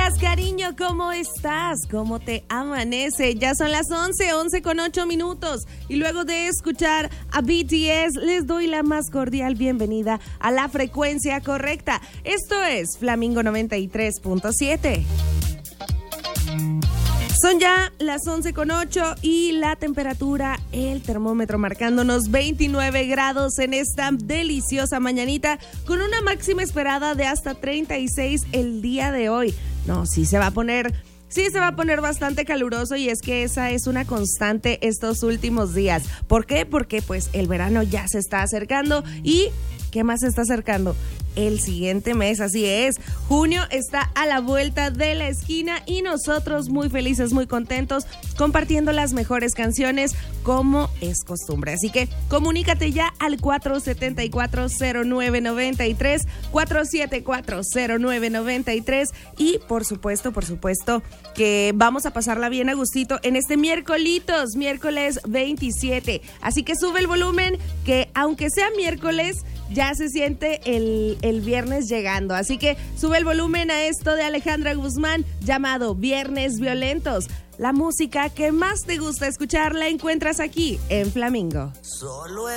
estás, cariño? ¿Cómo estás? ¿Cómo te amanece? Ya son las 11 con 8 minutos. Y luego de escuchar a BTS, les doy la más cordial bienvenida a la frecuencia correcta. Esto es Flamingo 93.7. Son ya las 11:08 y la temperatura, el termómetro marcándonos 29 grados en esta deliciosa mañanita con una máxima esperada de hasta 36 el día de hoy. No, sí se va a poner bastante caluroso y es que esa es una constante estos últimos días. ¿Por qué? Porque pues el verano ya se está acercando y ¿qué más se está acercando? El siguiente mes, así es. Junio está a la vuelta de la esquina y nosotros muy felices, muy contentos, compartiendo las mejores canciones como es costumbre. Así que comunícate ya al 474-0993, 474-0993 y por supuesto que vamos a pasarla bien a gustito en este miércoles 27. Así que sube el volumen, que aunque sea miércoles, ya se siente el viernes llegando. Así que sube el volumen a esto de Alejandra Guzmán llamado Viernes Violentos. La música que más te gusta escuchar la encuentras aquí en Flamingo. Solo